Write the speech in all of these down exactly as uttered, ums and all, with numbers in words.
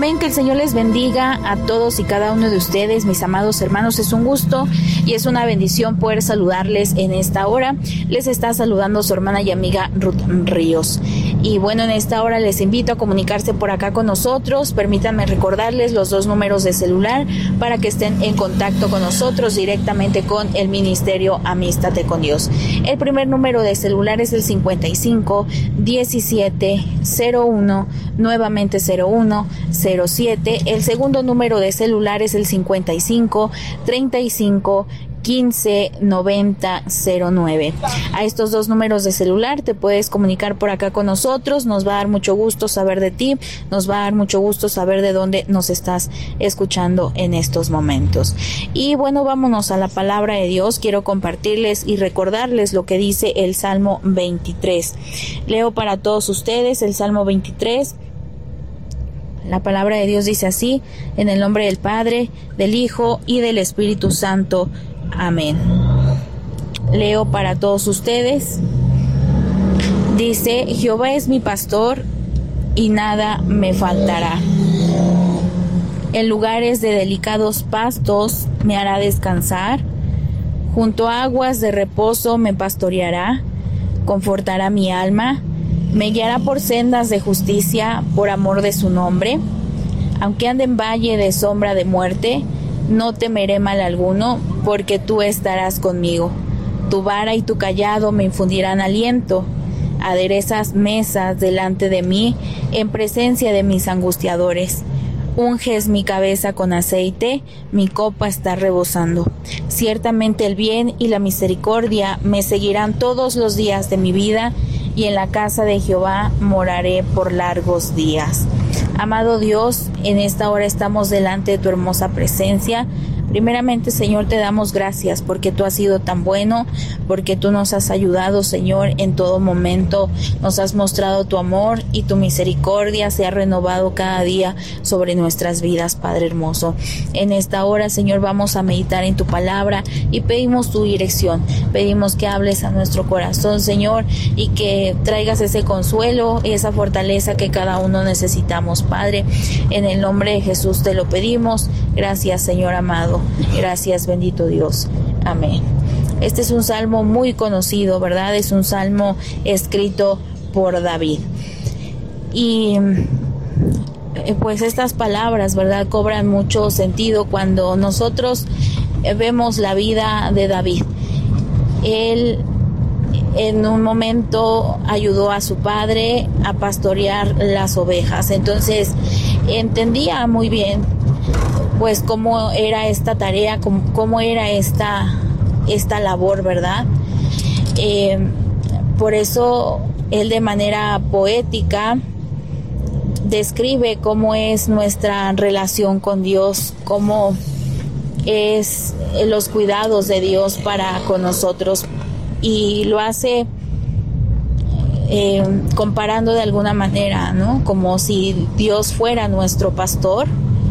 Amén, que el Señor les bendiga a todos y cada uno de ustedes, mis amados hermanos. Es un gusto y es una bendición poder saludarles en esta hora. Les está saludando su hermana y amiga Ruth Ríos. Y bueno, en esta hora les invito a comunicarse por acá con nosotros. Permítanme recordarles los dos números de celular para que estén en contacto con nosotros directamente con el Ministerio Amístate con Dios. El primer número de celular es el cincuenta y cinco, diecisiete, cero uno, nuevamente cero uno, cero siete. El segundo número de celular es el cincuenta y cinco, treinta y cinco, quince, noventa, cero nueve. A estos dos números de celular te puedes comunicar por acá con nosotros. Nos va a dar mucho gusto saber de ti, nos va a dar mucho gusto saber de dónde nos estás escuchando en estos momentos. Y bueno, vámonos a la palabra de Dios. Quiero compartirles y recordarles lo que dice el Salmo veintitrés. Leo para todos ustedes el Salmo veintitrés. La palabra de Dios dice así: en el nombre del Padre, del Hijo y del Espíritu Santo. Amén. Leo para todos ustedes. Dice: Jehová es mi pastor y nada me faltará. En lugares de delicados pastos me hará descansar. Junto a aguas de reposo me pastoreará. Confortará mi alma. Me guiará por sendas de justicia por amor de su nombre. Aunque ande en valle de sombra de muerte, no temeré mal alguno, porque tú estarás conmigo. Tu vara y tu cayado me infundirán aliento. Aderezas mesas delante de mí, en presencia de mis angustiadores. Unges mi cabeza con aceite, mi copa está rebosando. Ciertamente el bien y la misericordia me seguirán todos los días de mi vida, y en la casa de Jehová moraré por largos días. Amado Dios, en esta hora estamos delante de tu hermosa presencia. Primeramente, Señor, te damos gracias porque tú has sido tan bueno, porque tú nos has ayudado, Señor, en todo momento. Nos has mostrado tu amor y tu misericordia se ha renovado cada día sobre nuestras vidas, Padre hermoso. En esta hora, Señor, vamos a meditar en tu palabra y pedimos tu dirección. Pedimos que hables a nuestro corazón, Señor, y que traigas ese consuelo y esa fortaleza que cada uno necesitamos, Padre. En el nombre de Jesús te lo pedimos. Gracias, Señor amado. Gracias, bendito Dios. Amén. Este es un salmo muy conocido, ¿verdad? Es un salmo escrito por David. Y pues estas palabras, ¿verdad?, cobran mucho sentido cuando nosotros vemos la vida de David. Él en un momento ayudó a su padre a pastorear las ovejas. Entonces entendía muy bien pues cómo era esta tarea, cómo, cómo era esta, esta labor, ¿verdad? Eh, por eso él de manera poética describe cómo es nuestra relación con Dios, cómo es los cuidados de Dios para con nosotros, y lo hace eh, comparando de alguna manera, ¿no? Como si Dios fuera nuestro pastor.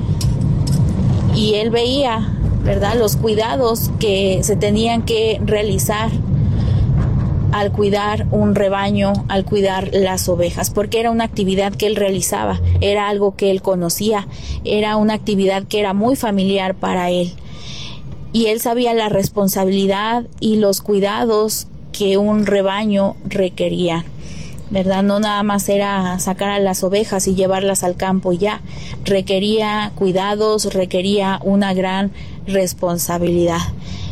Y él veía, ¿verdad?, los cuidados que se tenían que realizar al cuidar un rebaño, al cuidar las ovejas, porque era una actividad que él realizaba, era algo que él conocía, era una actividad que era muy familiar para él. Y él sabía la responsabilidad y los cuidados que un rebaño requería, ¿verdad? No nada más era sacar a las ovejas y llevarlas al campo y ya. Requería cuidados, requería una gran responsabilidad.